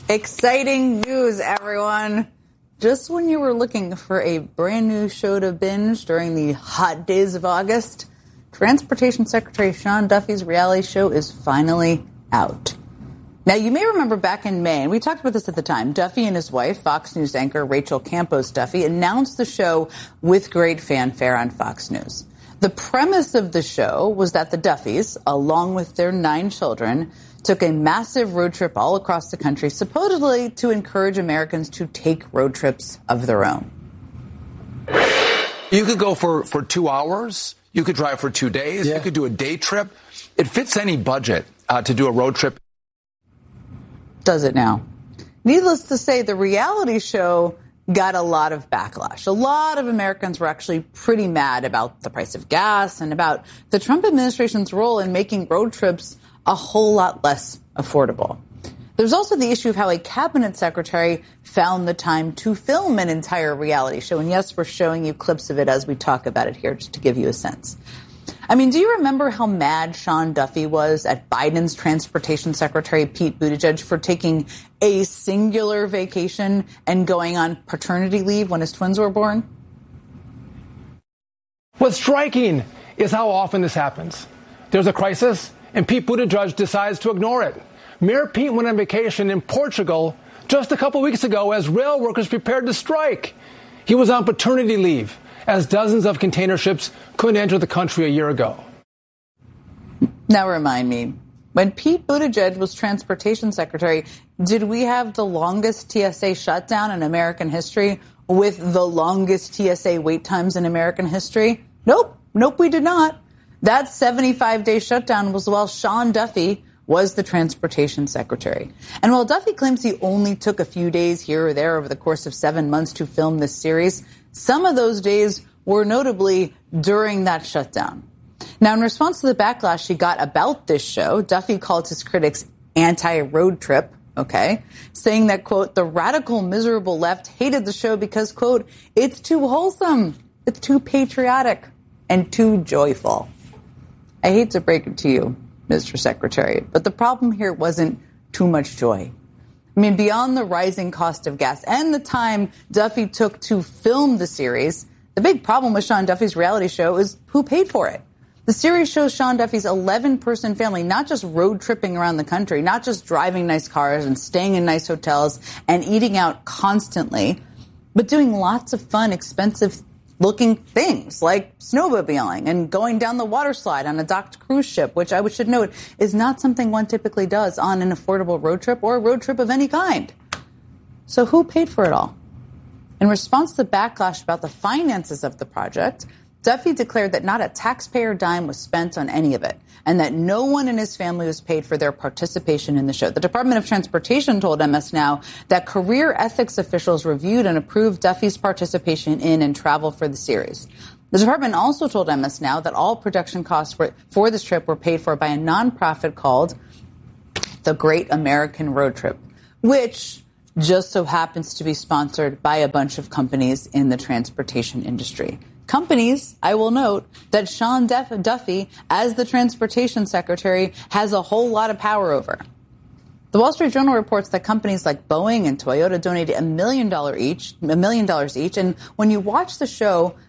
Exciting news, everyone. Just when you were looking for a brand new show to binge during the hot days of August, Transportation Secretary Sean Duffy's reality show is finally out. Now, you may remember back in May, and we talked about this at the time, Duffy and his wife, Fox News anchor Rachel Campos Duffy, announced the show with great fanfare on Fox News. The premise of the show was that the Duffys, along with their 9 children, took a massive road trip all across the country, supposedly to encourage Americans to take road trips of their own. You could go for 2 hours. You could drive for 2 days. Yeah. You could do a day trip. It fits any budget to do a road trip. Does it now? Needless to say, the reality show got a lot of backlash. A lot of Americans were actually pretty mad about the price of gas and about the Trump administration's role in making road trips a whole lot less affordable. There's also the issue of how a cabinet secretary found the time to film an entire reality show. And yes, we're showing you clips of it as we talk about it here, just to give you a sense. I mean, do you remember how mad Sean Duffy was at Biden's transportation secretary, Pete Buttigieg, for taking a singular vacation and going on paternity leave when his twins were born? What's striking is how often this happens. There's a crisis, and Pete Buttigieg decides to ignore it. Mayor Pete went on vacation in Portugal just a couple weeks ago as rail workers prepared to strike. He was on paternity leave as dozens of container ships couldn't enter the country a year ago. Now remind me, when Pete Buttigieg was transportation secretary, did we have the longest TSA shutdown in American history with the longest TSA wait times in American history? Nope, we did not. That 75-day shutdown was while Sean Duffy was the transportation secretary. And while Duffy claims he only took a few days here or there over the course of 7 months to film this series, some of those days were notably during that shutdown. Now, in response to the backlash he got about this show, Duffy called his critics anti-road trip, saying that, quote, the radical, miserable left hated the show because, quote, it's too wholesome, it's too patriotic, and too joyful. I hate to break it to you, Mr. Secretary, but the problem here wasn't too much joy. I mean, beyond the rising cost of gas and the time Duffy took to film the series, the big problem with Sean Duffy's reality show is who paid for it. The series shows Sean Duffy's 11-person family not just road tripping around the country, not just driving nice cars and staying in nice hotels and eating out constantly, but doing lots of fun, expensive-looking things like snowmobiling and going down the water slide on a docked cruise ship, which I should note is not something one typically does on an affordable road trip or a road trip of any kind. So who paid for it all? In response to the backlash about the finances of the project, Duffy declared that not a taxpayer dime was spent on any of it, and that no one in his family was paid for their participation in the show. The Department of Transportation told MS Now that career ethics officials reviewed and approved Duffy's participation in and travel for the series. The department also told MS Now that all production costs for this trip were paid for by a nonprofit called the Great American Road Trip, which just so happens to be sponsored by a bunch of companies in the transportation industry. Companies, I will note, that Sean Duffy, as the transportation secretary, has a whole lot of power over. The Wall Street Journal reports that companies like Boeing and Toyota donated $1 million each. And when you watch the show,